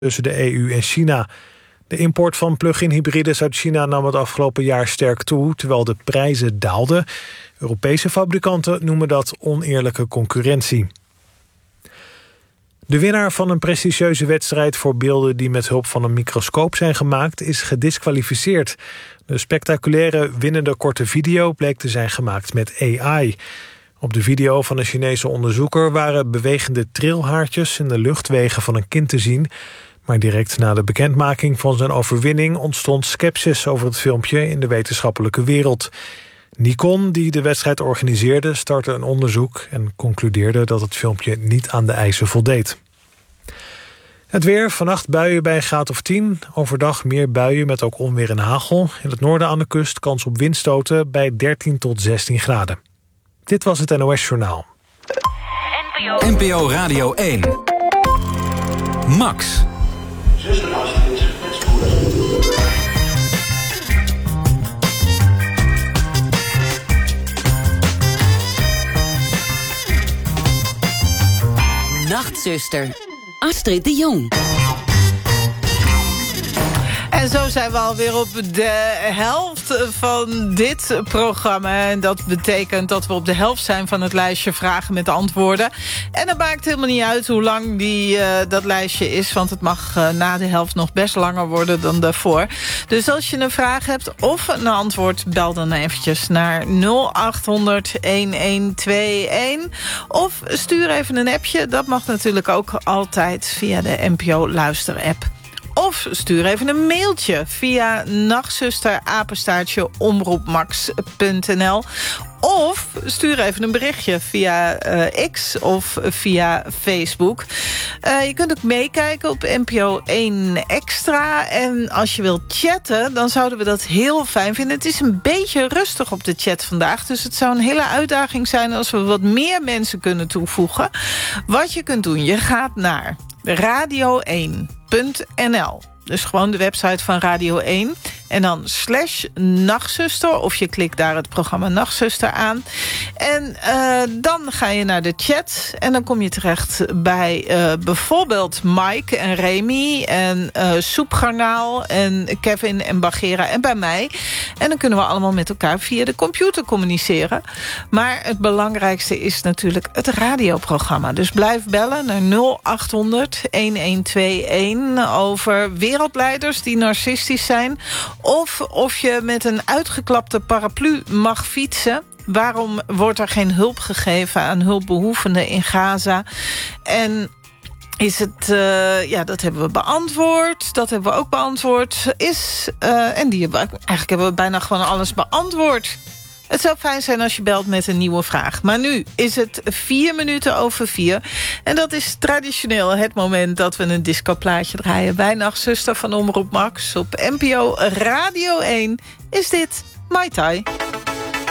tussen de EU en China. De import van plug-in hybrides uit China nam het afgelopen jaar sterk toe, terwijl de prijzen daalden. Europese fabrikanten noemen dat oneerlijke concurrentie. De winnaar van een prestigieuze wedstrijd voor beelden die met hulp van een microscoop zijn gemaakt, is gediskwalificeerd. De spectaculaire winnende korte video bleek te zijn gemaakt met AI. Op de video van een Chinese onderzoeker waren bewegende trilhaartjes in de luchtwegen van een kind te zien. Maar direct na de bekendmaking van zijn overwinning ontstond scepsis over het filmpje in de wetenschappelijke wereld. Nikon, die de wedstrijd organiseerde, startte een onderzoek en concludeerde dat het filmpje niet aan de eisen voldeed. Het weer, vannacht buien bij een graad of 10. Overdag meer buien met ook onweer en hagel. In het noorden aan de kust kans op windstoten bij 13 tot 16 graden. Dit was het NOS Journaal. NPO Radio 1. Max. Nachtzuster, Astrid de Jong. En zo zijn we alweer op de helft van dit programma. En dat betekent dat we op de helft zijn van het lijstje vragen met antwoorden. En het maakt helemaal niet uit hoe lang dat lijstje is. Want het mag na de helft nog best langer worden dan daarvoor. Dus als je een vraag hebt of een antwoord, bel dan eventjes naar 0800-1121. Of stuur even een appje. Dat mag natuurlijk ook altijd via de NPO Luister-app. Of stuur even een mailtje via nachtzusterapenstaartje@omroepmax.nl. Of stuur even een berichtje via X of via Facebook. Je kunt ook meekijken op NPO 1 Extra. En als je wilt chatten, dan zouden we dat heel fijn vinden. Het is een beetje rustig op de chat vandaag. Dus het zou een hele uitdaging zijn als we wat meer mensen kunnen toevoegen. Wat je kunt doen, je gaat naar radio1.nl. Dus gewoon de website van Radio 1. En dan /Nachtzuster. Of je klikt daar het programma Nachtzuster aan. En dan ga je naar de chat. En dan kom je terecht bij bijvoorbeeld Mike en Remy. En Soepgarnaal en Kevin en Bagheera en bij mij. En dan kunnen we allemaal met elkaar via de computer communiceren. Maar het belangrijkste is natuurlijk het radioprogramma. Dus blijf bellen naar 0800-1121 over wereldleiders die narcistisch zijn. Of je met een uitgeklapte paraplu mag fietsen. Waarom wordt er geen hulp gegeven aan hulpbehoevenden in Gaza? En is het, dat hebben we beantwoord. Dat hebben we ook beantwoord. Eigenlijk hebben we bijna gewoon alles beantwoord. Het zou fijn zijn als je belt met een nieuwe vraag. Maar nu is het 4:04. En dat is traditioneel het moment dat we een discoplaatje draaien. Bij Nachtzuster van Omroep Max. Op NPO Radio 1 is dit Mai Tai.